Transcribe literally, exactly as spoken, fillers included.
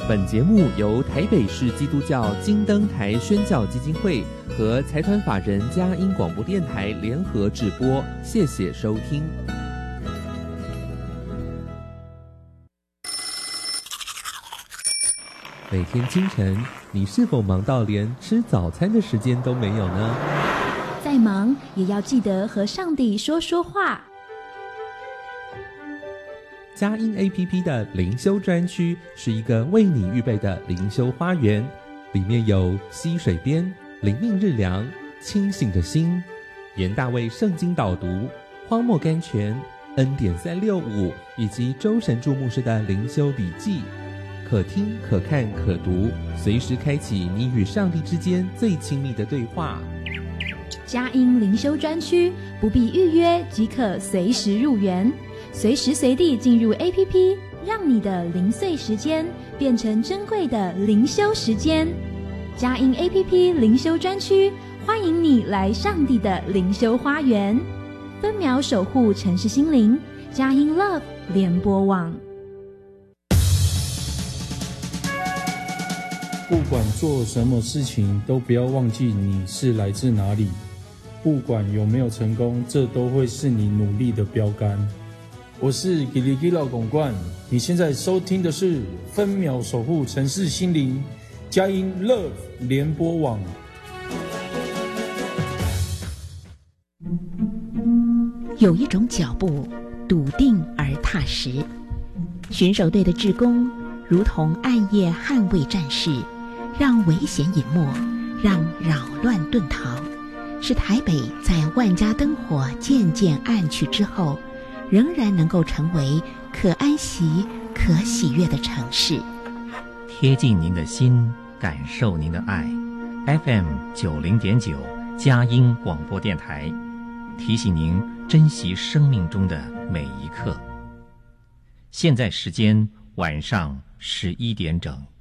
本节目由台北市基督教金灯台宣教基金会和财团法人佳音广播电台联合制播，谢谢收听。每天清晨，你是否忙到连吃早餐的时间都没有呢？ 再忙也要记得和上帝说说话。 佳音 A P P 的灵修专区是一个为你预备的灵修花园，里面有溪水边、灵命日粮、清醒的心、严大卫圣经导读、荒漠甘泉、恩典三六五以及周神助牧师的灵修笔记，可听可看可读，随时开启你与上帝之间最亲密的对话。 佳音灵修专区不必预约即可随时入园，随时随地进入 A P P， 让你的零碎时间变成珍贵的灵修时间。佳音 A P P 灵修专区欢迎你来上帝的灵修花园，分秒守护城市心灵。佳音 Love 联播网。 不管做什么事情，都不要忘记你是来自哪里。不管有没有成功，这都会是你努力的标杆。我是吉里吉老拱冠，你现在收听的是分秒守护城市心灵佳音 Love 联播网。 有一种脚步笃定而踏实，巡守队的志工如同暗夜捍卫战士，让危险隐没，让扰乱遁逃，使台北在万家灯火渐渐暗去之后，仍然能够成为可安息、可喜悦的城市。 贴近您的心，感受您的爱。F M 九零点九佳音广播电台，提醒您珍惜生命中的每一刻。现在时间晚上十一点整。